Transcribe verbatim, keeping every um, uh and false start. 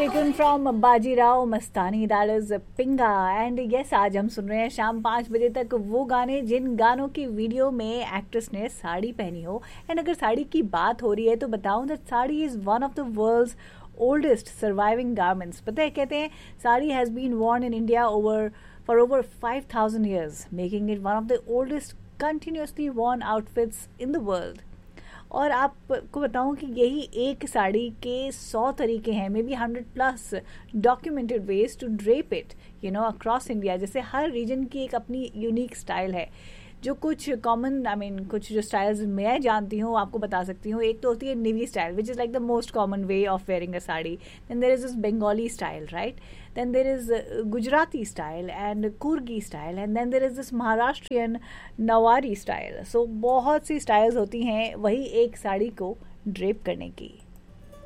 taken from Bajirao Mastani, that is Pinga. And yes, आज हम सुन रहे हैं शाम पाँच बजे तक वो गाने जिन गानों की वीडियो में एक्ट्रेस ने साड़ी पहनी हो. एंड अगर साड़ी की बात हो रही है तो बताऊं that sari is one of the world's oldest surviving garments. पता है, कहते हैं sari has been worn in India over for over five thousand years, making it one of the oldest continuously worn outfits in the world. और आपको बताऊं कि यही एक साड़ी के सौ तरीके हैं, may be hundred plus documented ways to drape it you know across India. जैसे हर रीजन की एक अपनी यूनिक स्टाइल है. जो कुछ कॉमन आई मीन कुछ जो स्टाइल्स मैं जानती हूँ आपको बता सकती हूँ. एक तो होती है निवी style which is like the most common way of wearing a sari. Then there is this Bengali style, right. Then there is Gujarati style and कुर्गी style and then there is this Maharashtrian Nauvari style. सो बहुत सी स्टाइल्स होती हैं वही एक साड़ी को ड्रेप करने की.